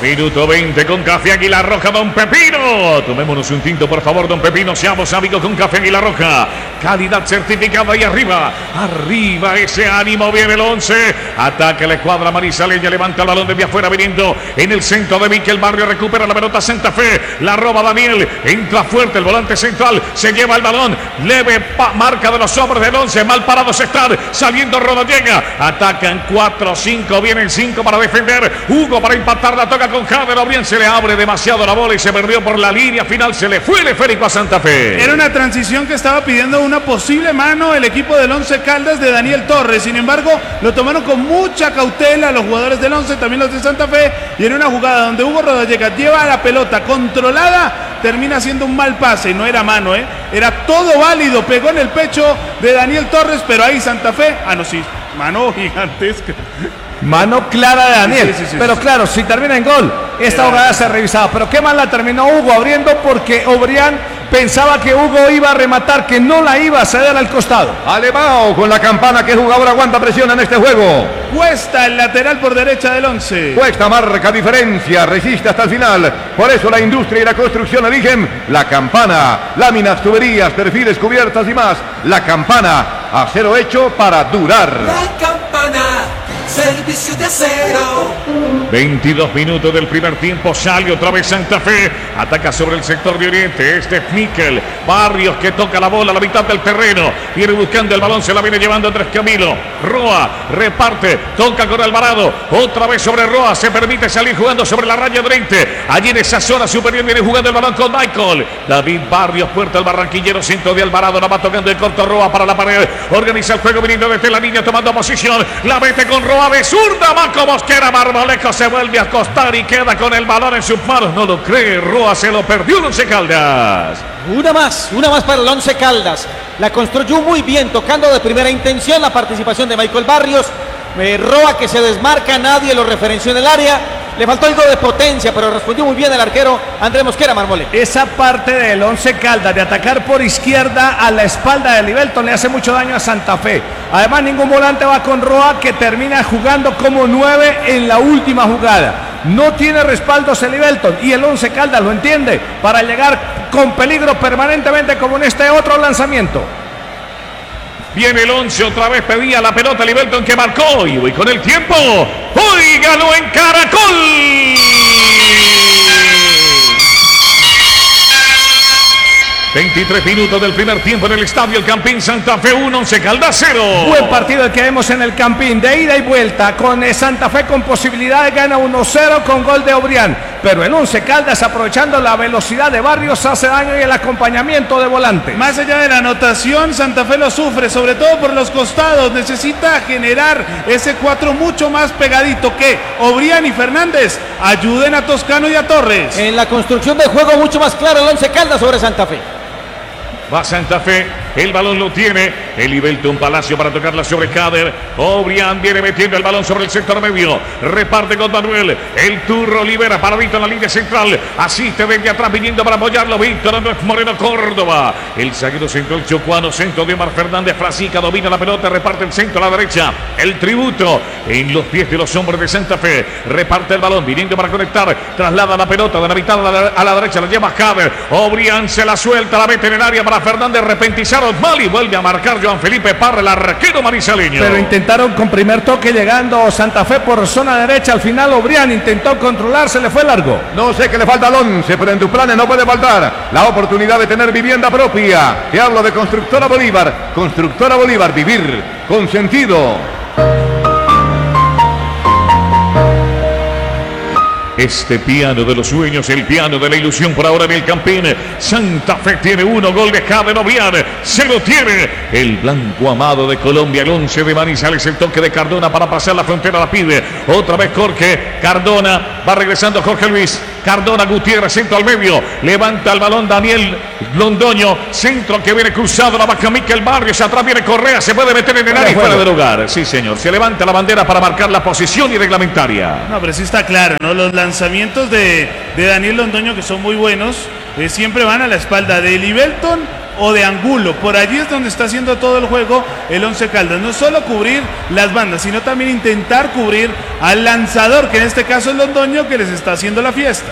Minuto 20 con Café Águila Roja, Don Pepino. Tomémonos un tinto, por favor, Don Pepino. Seamos amigos con Café Águila Roja. Calidad certificada y arriba. Arriba ese ánimo, viene el 11. Ataca la escuadra Manizaleña, levanta el balón desde afuera, viniendo en el centro de Miquel Barrio. Recupera la pelota Santa Fe. La roba Daniel. Entra fuerte el volante central. Se lleva el balón. Leve marca de los hombres del 11. Mal parados están. Saliendo Rodallega. Atacan 4-5. Vienen 5 para defender. Hugo para empatar. La toca con Jader. Obrien se le abre demasiado la bola y se perdió por la línea final. Se le fue el esférico a Santa Fe. Era una transición que estaba pidiendo una posible mano el equipo del Once Caldas de Daniel Torres. Sin embargo, lo tomaron con mucha cautela los jugadores del Once, también los de Santa Fe. Y en una jugada donde Hugo Rodallega lleva la pelota controlada, termina haciendo un mal pase. No era mano, era todo válido. Pegó en el pecho de Daniel Torres, pero ahí Santa Fe, no, sí, mano gigantesca. Mano clara de Daniel, sí. Pero claro, si termina en gol, esta jugada se revisaba. Pero qué mal la terminó Hugo abriendo, porque Obrián pensaba que Hugo iba a rematar, que no la iba a ceder al costado. Alevao con la campana, que jugador aguanta presión en este juego. Cuesta el lateral por derecha del 11. Cuesta, marca diferencia, resiste hasta el final. Por eso la industria y la construcción eligen la campana. Láminas, tuberías, perfiles, cubiertas y más. La campana, acero hecho para durar. La campana. Servicio de acero. 22 minutos del primer tiempo. Sale otra vez Santa Fe. Ataca sobre el sector de Oriente. Este es Miquel Barrios, que toca la bola a la mitad del terreno. Viene buscando el balón. Se la viene llevando Andrés Camilo. Roa reparte. Toca con Alvarado. Otra vez sobre Roa. Se permite salir jugando sobre la raya de 20. Allí en esa zona superior viene jugando el balón con Michael. David Barrios, puerta al barranquillero. Centro de Alvarado. La va tocando el corto Roa para la pared. Organiza el juego viniendo desde la línea, tomando posición. La mete con Roa de zurda. Marco Mosquera. Marmolejo se vuelve a acostar y queda con el balón en sus manos. No lo cree. Roa se lo perdió el Once Caldas. Una más para el Once Caldas. La construyó muy bien, tocando de primera intención. La participación de Michael Barrios. Roa, que se desmarca, nadie lo referenció en el área. Le faltó algo de potencia, pero respondió muy bien el arquero Andrés Mosquera, Marmole. Esa parte del Once Caldas de atacar por izquierda a la espalda de Libelton le hace mucho daño a Santa Fe. Además, ningún volante va con Roa, que termina jugando como 9 en la última jugada. No tiene respaldos el Libelton, y el Once Caldas lo entiende, para llegar con peligro permanentemente, como en este otro lanzamiento. Viene el 11, otra vez pedía la pelota Libelton, que marcó. Y voy con el tiempo. Hoy ganó en Caracol. 23 minutos del primer tiempo en el estadio El Campín. Santa Fe 1, Once Caldas 0. Buen partido el que vemos en el Campín, de ida y vuelta, con Santa Fe con posibilidad, gana 1-0 con gol de Obrián. Pero el Once Caldas, aprovechando la velocidad de Barrios, hace daño, y el acompañamiento de volante. Más allá de la anotación, Santa Fe lo sufre, sobre todo por los costados. Necesita generar ese 4 mucho más pegadito, que Obrián y Fernández ayuden a Toscano y a Torres. En la construcción del juego mucho más claro el Once Caldas sobre Santa Fe. Va Santa Fe, el balón lo tiene el Libelton Palacio para tocarla sobre Jader. Obrián viene metiendo el balón sobre el sector medio, reparte con Manuel, el Turro libera paradito en la línea central, asiste desde atrás viniendo para apoyarlo Víctor Andrés Moreno Córdoba, el zaguero central chocuano, centro de Omar Fernández. Frasica domina la pelota, reparte el centro a la derecha, el tributo en los pies de los hombres de Santa Fe, reparte el balón viniendo para conectar, traslada la pelota de la mitad a la derecha, la lleva Jader. Obrián se la suelta, la mete en el área para Fernández, repentizaron mal y vuelve a marcar Joan Felipe Parra, el arquero manizaleño. Pero intentaron con primer toque, llegando Santa Fe por zona derecha. Al final Obrián intentó controlar, se le fue largo. No sé qué le falta al 11, pero en tus planes no puede faltar la oportunidad de tener vivienda propia. Te hablo de Constructora Bolívar. Constructora Bolívar, vivir con sentido. Este piano de los sueños, el piano de la ilusión por ahora en el Campín. Santa Fe tiene 1, gol de Jader Obrián. Se lo tiene el blanco amado de Colombia, el 11 de Manizales. El toque de Cardona para pasar la frontera, la pide. Otra vez Jorge Cardona, va regresando Jorge Luis. Cardona, Gutiérrez, centro al medio. Levanta el balón Daniel Londoño. Centro que viene cruzado, la baja Miquel Barrios. Atrás viene Correa, se puede meter en el área y fuera de lugar. Sí, señor. Se levanta la bandera para marcar la posición y reglamentaria. No, pero sí está claro, ¿no? Los lanzamientos de Daniel Londoño, que son muy buenos, siempre van a la espalda de Libelton o de Angulo. Por allí es donde está haciendo todo el juego el Once Caldas. No solo cubrir las bandas, sino también intentar cubrir al lanzador, que en este caso es Londoño, que les está haciendo la fiesta.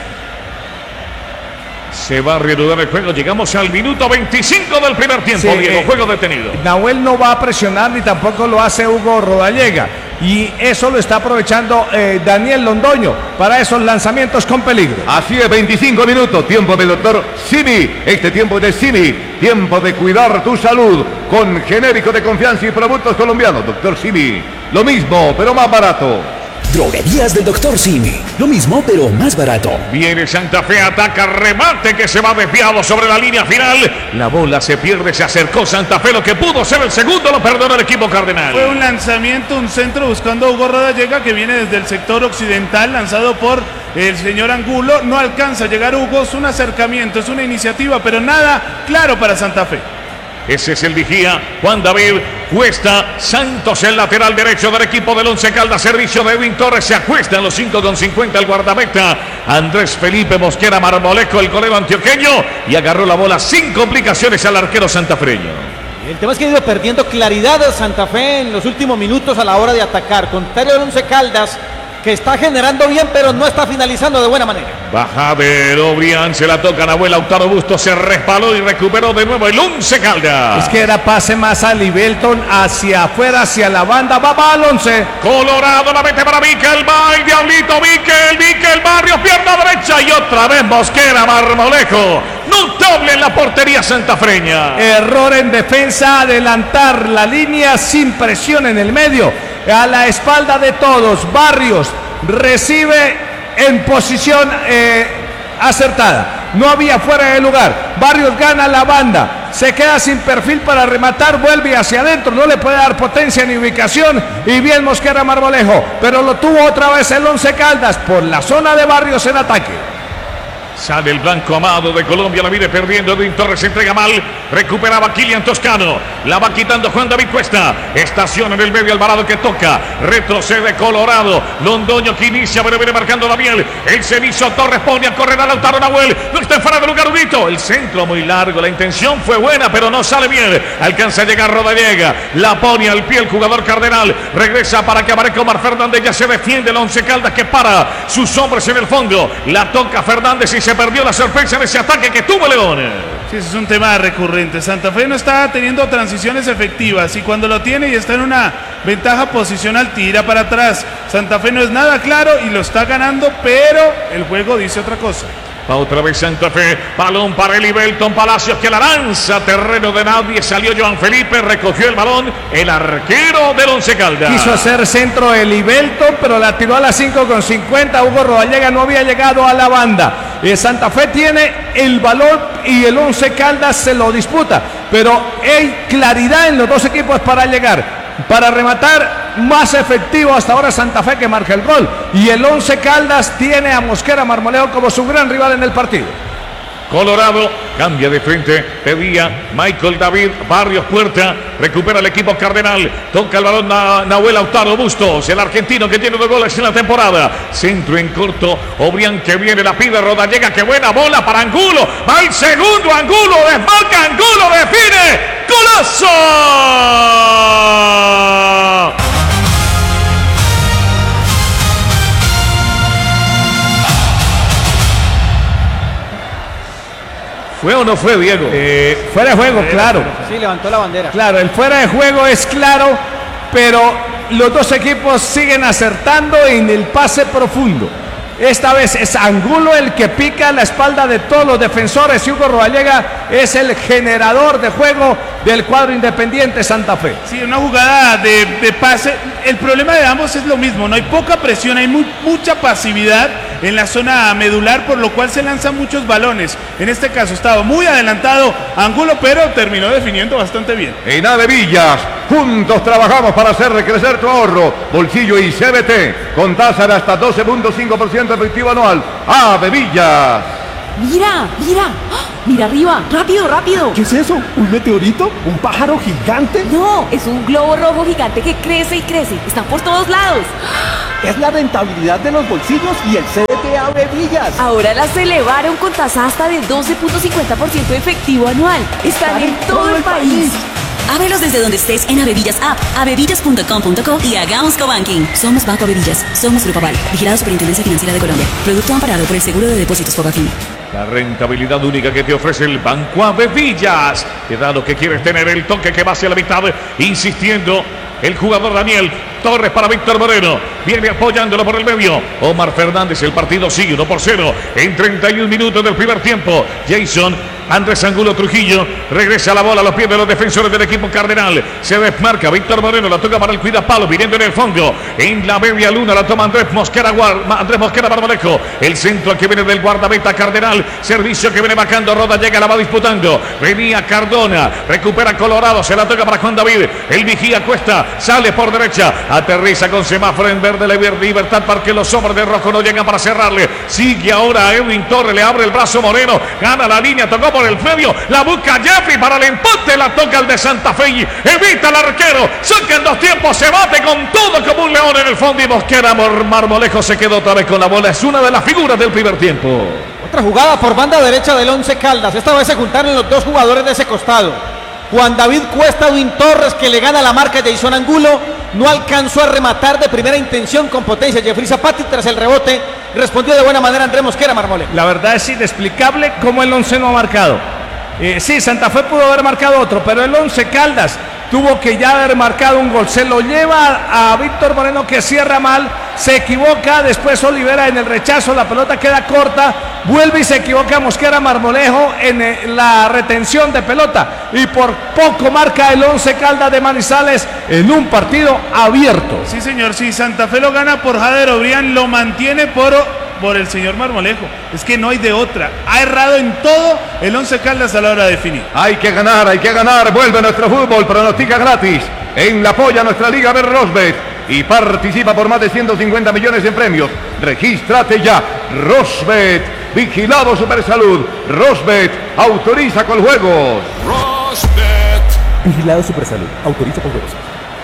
Se va a reanudar el juego. Llegamos al minuto 25 del primer tiempo. Sí, Diego, juego detenido. Nahuel no va a presionar ni tampoco lo hace Hugo Rodallega. Y eso lo está aprovechando Daniel Londoño para esos lanzamientos con peligro. Así es, 25 minutos, tiempo del doctor Simi. Este tiempo de Simi, tiempo de cuidar tu salud con genérico de confianza y productos colombianos. Doctor Simi, lo mismo, pero más barato. Droguerías del Dr. Simi. Lo mismo, pero más barato. Viene Santa Fe, ataca, remate que se va desviado sobre la línea final. La bola se pierde, se acercó Santa Fe. Lo que pudo ser el segundo lo perdonó el equipo cardenal. Fue un lanzamiento, un centro buscando a Hugo Rodallega, que viene desde el sector occidental, lanzado por el señor Angulo. No alcanza a llegar Hugo, es un acercamiento, es una iniciativa, pero nada claro para Santa Fe. Ese es el vigía, Juan David Cuesta Santos, el lateral derecho del equipo del Once Caldas. Servicio de Edwin Torres, se acuesta en los 5,50 el guardameta Andrés Felipe Mosquera Marmolejo, el golero antioqueño, y agarró la bola sin complicaciones al arquero santafreño. El tema es que ha ido perdiendo claridad a Santa Fe en los últimos minutos a la hora de atacar. Contrario al Once Caldas, que está generando bien, pero no está finalizando de buena manera. Bajadero, Brian, se la toca Nahuel Lautaro Busto, se respaló y recuperó de nuevo el Once Caldas. Es que era pase más a Libelton hacia afuera, hacia la banda, va al 11. Colorado la mete para Miquel, va el diablito Miquel Barrios, pierna derecha y otra vez Mosquera Marmolejo. Notable en la portería santafreña. Error en defensa, adelantar la línea sin presión en el medio, a la espalda de todos. Barrios recibe en posición acertada, no había fuera de lugar. Barrios gana la banda, se queda sin perfil para rematar, vuelve hacia adentro, no le puede dar potencia ni ubicación, y bien Mosquera Marmolejo, pero lo tuvo otra vez el Once Caldas por la zona de Barrios en ataque. Sale el blanco Amado de Colombia, la viene perdiendo. Edwin Torres se entrega mal, recuperaba Kilian Toscano, la va quitando Juan David Cuesta, estaciona en el medio Alvarado que toca, retrocede Colorado, Londoño que inicia, pero viene marcando la miel, el Cenizo Torres pone a correr a Lautaro Nahuel, no está fuera de lugar Udito, el centro muy largo, la intención fue buena, pero no sale bien, alcanza a llegar Rodallega, la pone al pie el jugador cardenal, regresa para que aparezca Omar Fernández, ya se defiende el Once Caldas que para sus hombres en el fondo, la toca Fernández y se perdió la sorpresa en ese ataque que tuvo León. Sí, ese es un tema recurrente. Santa Fe no está teniendo transiciones efectivas y cuando lo tiene y está en una ventaja posicional tira para atrás. Santa Fe no es nada claro y lo está ganando, pero el juego dice otra cosa. Va otra vez Santa Fe, balón para Elibelton Palacios que la lanza, terreno de nadie, salió Joan Felipe, recogió el balón, el arquero del Once Caldas. Quiso hacer centro Elibelton, pero la tiró a las 5,50, Hugo Rodallega no había llegado a la banda. Santa Fe tiene el balón y el Once Caldas se lo disputa, pero hay claridad en los dos equipos para llegar. Para rematar, más efectivo hasta ahora Santa Fe que marca el gol. Y el Once Caldas tiene a Mosquera Marmolejo como su gran rival en el partido. Colorado cambia de frente, pedía Michael David Barrios Puerta, recupera el equipo cardenal, toca el balón Nahuel Lautaro Bustos, el argentino que tiene 2 goles en la temporada, centro en corto, Obrián que viene, la pide Rodallega, que buena bola para Angulo, va el segundo Angulo, desmarca Angulo, define, ¡golazo! ¿Fue o no fue, Diego? Fuera de juego, claro. Sí, levantó la bandera. Claro, el fuera de juego es claro, pero los dos equipos siguen acertando en el pase profundo. Esta vez es Angulo el que pica la espalda de todos los defensores y Hugo Rodallega es el generador de juego del cuadro Independiente Santa Fe. Sí, una jugada de pase. El problema de ambos es lo mismo, no hay poca presión, hay mucha pasividad en la zona medular, por lo cual se lanzan muchos balones. En este caso estaba muy adelantado Angulo, pero terminó definiendo bastante bien. En Ave Villas, juntos trabajamos para hacer crecer tu ahorro, bolsillo y CBT, con tasa de hasta 12.5% efectivo anual. Ave Villas. Mira, mira. ¡Ah! Mira arriba. Rápido, rápido. ¿Qué es eso? ¿Un meteorito? ¿Un pájaro gigante? No, es un globo rojo gigante que crece y crece. Están por todos lados. Es la rentabilidad de los bolsillos y el CDT Ave Villas. Ahora las elevaron con tasa hasta de 12.50% efectivo anual. Están en todo el país. Ábrelos desde donde estés en Avevillas App, avevillas.com.co y hagamos cobanking. Somos Banco Avevillas, somos Grupo Aval, vigilado Superintendencia Financiera de Colombia. Producto amparado por el Seguro de Depósitos Fogafín. La rentabilidad única que te ofrece el Banco Avevillas. Te da lo que quieres tener, el toque que va hacia la mitad, insistiendo. El jugador Daniel Torres para Víctor Moreno. Viene apoyándolo por el medio. Omar Fernández, el partido sigue 1-0 en 31 minutos del primer tiempo. Jason Andrés Angulo Trujillo regresa la bola a los pies de los defensores del equipo cardenal. Se desmarca Víctor Moreno, la toca para el cuidapalo, viniendo en el fondo. En la media luna la toma Andrés Mosquera Marmolejo. El centro que viene del guardameta cardenal. Servicio que viene bajando. Roda llega, la va disputando. Venía Cardona, recupera Colorado, se la toca para Juan David. El vigía Cuesta, sale por derecha. Aterriza con semáforo en verde, libertad para que los hombres de rojo no llegan para cerrarle. Sigue ahora Edwin Torres, le abre el brazo Moreno. Gana la línea, tocó por el medio, la busca Jeffrey para el empate, la toca el de Santa Fe, evita el arquero, saca en dos tiempos, se bate con todo como un león en el fondo y Mosquera Marmolejo se quedó otra vez con la bola, es una de las figuras del primer tiempo. Otra jugada por banda derecha del Once Caldas, esta vez se juntaron los dos jugadores de ese costado. Juan David Cuesta, Edwin Torres, que le gana la marca a Jason Angulo, no alcanzó a rematar de primera intención con potencia Jeffrey Zapata y tras el rebote respondió de buena manera Andrés Mosquera Marmolejo. La verdad es inexplicable cómo el Once no ha marcado. Sí, Santa Fe pudo haber marcado otro, pero el Once Caldas tuvo que ya haber marcado un gol. Se lo lleva a Víctor Moreno, que cierra mal, se equivoca, después Olivera en el rechazo, la pelota queda corta, vuelve y se equivoca Mosquera Marmolejo en la retención de pelota y por poco marca el Once Caldas de Manizales en un partido abierto. Sí, señor, sí, Santa Fe lo gana por Jader Obrián, lo mantiene por el señor Marmolejo. Es que no hay de otra. Ha errado en todo el Once Caldas a la hora de definir. Hay que ganar, vuelve nuestro fútbol, pronostica gratis en la polla nuestra Liga de Rosbet y participa por más de 150 millones en premios. Regístrate ya, Rosbet, vigilado Supersalud. Rosbet, autoriza con juegos. Vigilado Supersalud, autoriza con juegos.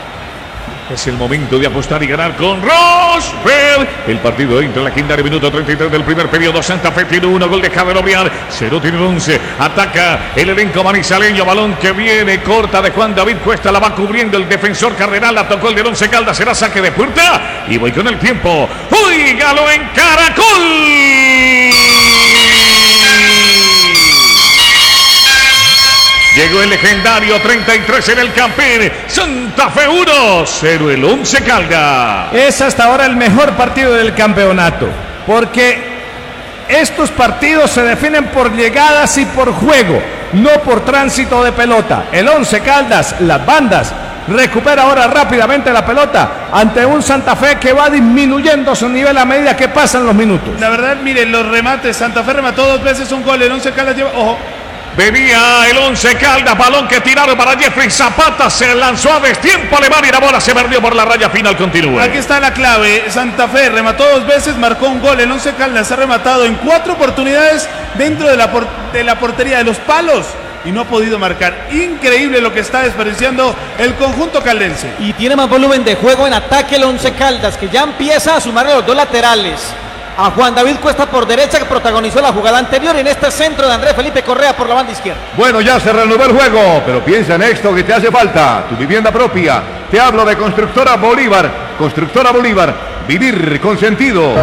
Es el momento de apostar y ganar con Rosbet. El partido entra en la quinta, minuto 33 del primer periodo. Santa Fe tiene 1, gol de Jader Obrián. 0 tiene el 11. Ataca el elenco manizaleño. Balón que viene corta de Juan David Cuesta. La va cubriendo el defensor cardenal. La tocó el del Once Caldas. Será saque de puerta. Y voy con el tiempo. ¡Óigalo en Caracol! Llegó el legendario 33 en el Campín. Santa Fe 1-0 el Once Caldas. Es hasta ahora el mejor partido del campeonato, porque estos partidos se definen por llegadas y por juego, no por tránsito de pelota. El Once Caldas, las bandas, recupera ahora rápidamente la pelota ante un Santa Fe que va disminuyendo su nivel a medida que pasan los minutos. La verdad, miren, los remates, Santa Fe remató 2 veces un gol, el Once Caldas lleva, ojo. Venía el Once Caldas, balón que tiraron para Jeffrey Zapata, se lanzó a destiempo alemán y la bola se perdió por la raya final, continúa. Aquí está la clave, Santa Fe remató 2 veces, marcó un gol, el Once Caldas ha rematado en 4 oportunidades dentro de la portería de los palos y no ha podido marcar. Increíble lo que está desperdiciando el conjunto caldense. Y tiene más volumen de juego en ataque el Once Caldas, que ya empieza a sumar a los dos laterales. A Juan David Cuesta por derecha, que protagonizó la jugada anterior, en este centro de Andrés Felipe Correa por la banda izquierda. Bueno, ya se reanudó el juego, pero piensa en esto que te hace falta, tu vivienda propia. Te hablo de Constructora Bolívar. Constructora Bolívar, vivir con sentido.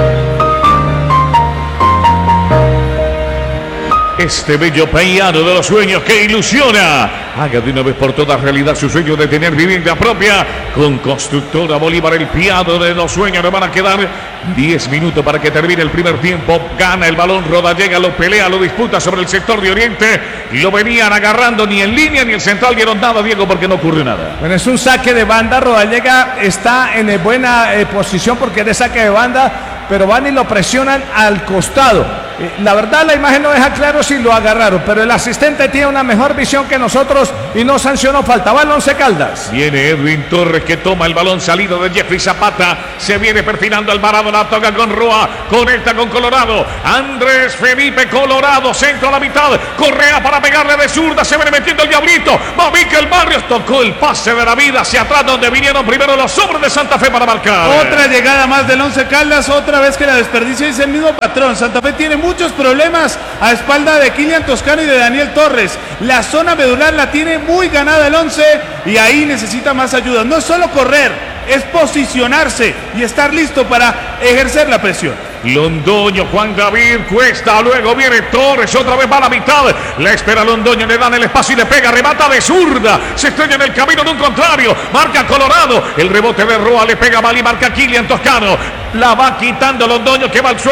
Este bello piano de los sueños que ilusiona. Haga de una vez por todas realidad su sueño de tener vivienda propia. Con Constructora Bolívar, el piano de los sueños. Le van a quedar 10 minutos para que termine el primer tiempo. Gana el balón, Rodallega lo pelea, lo disputa sobre el sector de Oriente. Lo venían agarrando ni en línea ni el central dieron nada, Diego, porque no ocurrió nada. Bueno, es un saque de banda. Rodallega está en buena posición porque es de saque de banda, pero van y lo presionan al costado. La verdad la imagen no deja claro si lo agarraron, pero el asistente tiene una mejor visión que nosotros y no sancionó falta. Va el Once Caldas. Viene Edwin Torres que toma el balón salido de Jeffrey Zapata. Se viene perfilando Alvarado, la toca con Roa. Conecta con Colorado. Andrés Felipe Colorado, centro a la mitad. Correa para pegarle de zurda. Se viene metiendo el diablito. Va Mikel Barrios. Tocó el pase de la vida hacia atrás donde vinieron primero los hombres de Santa Fe para marcar. Otra llegada más del Once Caldas. Otra vez que la desperdicia es el mismo patrón. Santa Fe tiene muchos problemas a espalda de Kylian Toscano y de Daniel Torres. La zona medular la tiene muy ganada el Once y ahí necesita más ayuda. No es solo correr, es posicionarse y estar listo para ejercer la presión. Londoño, Juan David Cuesta, luego viene Torres, otra vez va a la mitad, la espera Londoño, le dan el espacio y le pega, remata de zurda, se estrella en el camino de un contrario, marca Colorado, el rebote de Roa, le pega mal y marca Kylian Toscano, la va quitando Londoño que va al suelo.